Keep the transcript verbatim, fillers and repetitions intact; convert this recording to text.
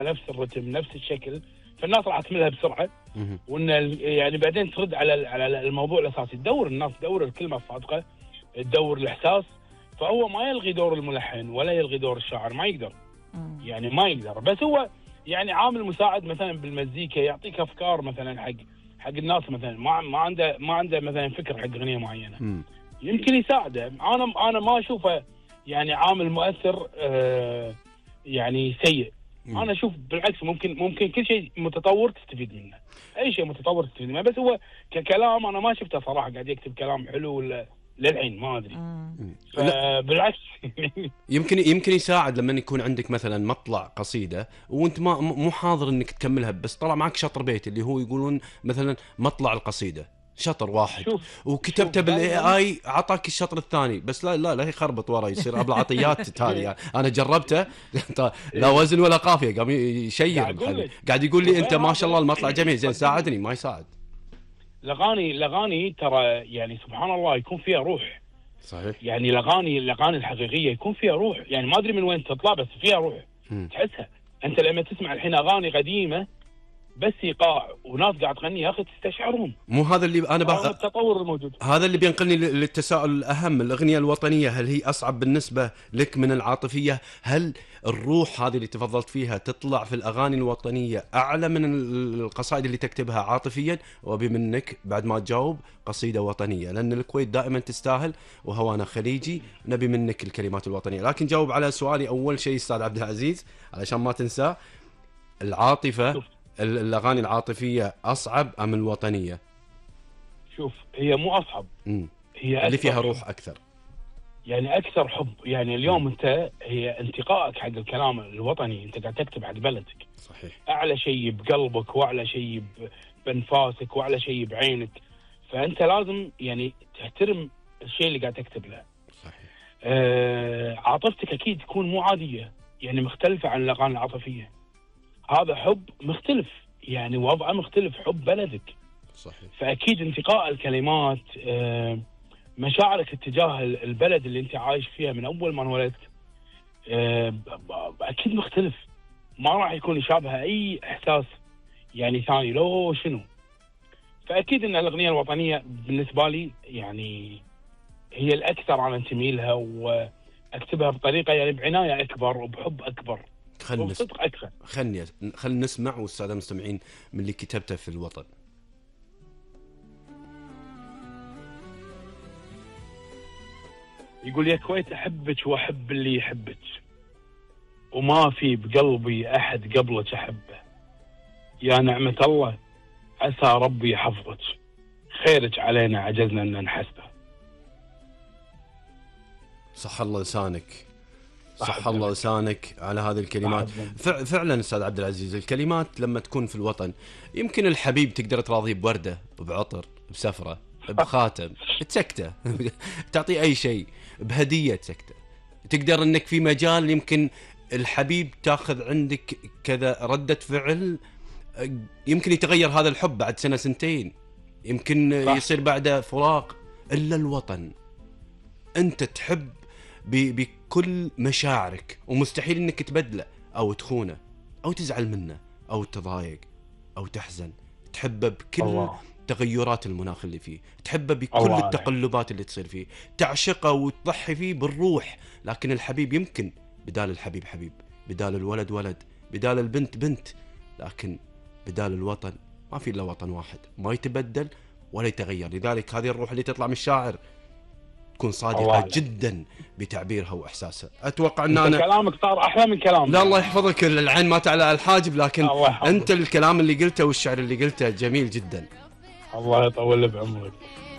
نفس الرتم نفس الشكل، فالناس راح تملها بسرعه. مهم. وان ال- يعني بعدين ترد على على الموضوع الاساسي، تدور الناس، تدور الكلمه الصادقه، تدور الاحساس. فهو ما يلغي دور الملحن ولا يلغي دور الشاعر، ما يقدر، مم. يعني ما يقدر، بس هو يعني عامل مساعد مثلا بالمزيكا، يعطيك افكار مثلا حق حق الناس، مثلا ما ما عنده ما عنده مثلا فكر حق اغنيه معينه، مم. يمكن يساعده. انا انا ما اشوفه يعني عامل مؤثر آه يعني سيء. مم. انا اشوف بالعكس، ممكن ممكن كل شيء متطور تستفيد منه، اي شيء متطور تستفيد منه، بس هو ككلام انا ما شفته صراحه قاعد يكتب كلام حلو ولا للحين ما ادري. مم. لا، فبالعكس يمكن يمكن يساعد لما يكون عندك مثلا مطلع قصيده وانت ما مو حاضر انك تكملها، بس طلع معك شطر بيت اللي هو يقولون مثلا مطلع القصيده شطر واحد، شوف وكتبته شوف بالاي دايماً- اي اعطاك الشطر الثاني، بس لا لا لا يخربط ورا، يصير ابو العطيات تالي. يعني انا جربته لا وزن ولا قافيه، قام يشير قاعد أقول الحبيب. لك. قاعد يقول لي وغير انت ما شاء الله هذا- المطلع جميل زين، ساعدني. ما يساعد. الاغاني الاغاني ترى يعني سبحان الله يكون فيها روح، صحيح. يعني الاغاني الاغاني الحقيقيه يكون فيها روح، يعني ما ادري من وين تطلع بس فيها روح، مم. تحسها. انت لما تسمع الحين اغاني قديمه بس ايقاع وناس قاعد تغني، يا اخي تستشعرهم مو هذا اللي انا رغم بح... التطور الموجود. هذا اللي بينقلني لل- للتساؤل الأهم. الأغنية الوطنية هل هي أصعب بالنسبة لك من العاطفية؟ هل الروح هذه اللي تفضلت فيها تطلع في الأغاني الوطنية أعلى من ال- القصائد اللي تكتبها عاطفيا؟ وأبي منك بعد ما تجاوب قصيدة وطنية، لأن الكويت دائما تستاهل وهوانا خليجي، نبي منك الكلمات الوطنية. لكن جاوب على سؤالي أول شيء أستاذ عبد العزيز علشان ما تنسى. العاطفة، شوف. ال- الأغاني العاطفية أصعب أم الوطنية؟ شوف هي مو اصعب، مم. هي اللي أكثر فيها حب. روح أكثر. يعني اكثر حب. يعني اليوم انت هي انتقائك حق الكلام الوطني، انت قاعد تكتب حق بلدك، صحيح. اعلى شيء بقلبك واعلى شيء ب- بانفاسك واعلى شيء بعينك، فانت لازم يعني تحترم الشيء اللي قاعد تكتب له. صحيح. آه عاطفتك اكيد تكون مو عاديه، يعني مختلفه عن الاغاني العاطفيه. هذا حب مختلف، يعني وضعه مختلف، حب بلدك. صحيح. فاكيد انتقاء الكلمات، آه مشاعرك اتجاه البلد اللي انت عايش فيها من اول ما انولدت، آه ب- ب- اكيد مختلف، ما راح يكون يشابه اي احساس يعني ثاني لو شنو. فاكيد ان الاغنيه الوطنيه بالنسبه لي يعني هي الاكثر انا انتمي لها، واكتبها بطريقه يعني بعنايه اكبر وبحب اكبر خلنا نس... وبصدق اكثر. خلني خلنا نسمع والساده المستمعين من اللي كتبته في الوطن. يقول يا كويت احبك واحب اللي يحبك، وما في بقلبي احد قبلك احبه، يا نعمه الله عسى ربي يحفظك، خيرك علينا عجزنا ان نحسبه. صح الله لسانك، صح صح الله عبد لسانك على هذه الكلمات. صح عبد فع- فعلا استاذ عبد العزيز، الكلمات لما تكون في الوطن يمكن الحبيب تقدر تراضيه بورده، بعطر، بسفره، بخاتم، تسكته تعطيه اي شيء، بهديه تسكته. تقدر انك في مجال يمكن الحبيب تاخذ عندك كذا رده فعل، يمكن يتغير هذا الحب بعد سنه سنتين، يمكن صح. يصير بعده فراق. الا الوطن انت تحب ب- بكل مشاعرك، ومستحيل انك تبدله او تخونه او تزعل منه او تضايق او تحزن. تحبه بكل الله. تغيرات المناخ اللي فيه، تحبه بكل الله عليك. التقلبات اللي تصير فيه، تعشقه وتضحي فيه بالروح. لكن الحبيب يمكن بدال الحبيب حبيب، بدال الولد ولد، بدال البنت بنت، لكن بدال الوطن ما في الا وطن واحد، ما يتبدل ولا يتغير. لذلك هذه الروح اللي تطلع من الشاعر تكون صادقة جدا بتعبيرها وإحساسها. أتوقع أن أنا كلامك صار أحلى من كلامك. لا الله يحفظك، العين ما تعلى الحاجب، لكن أنت الكلام اللي قلته والشعر اللي قلته جميل جدا. الله يطول بعمرك.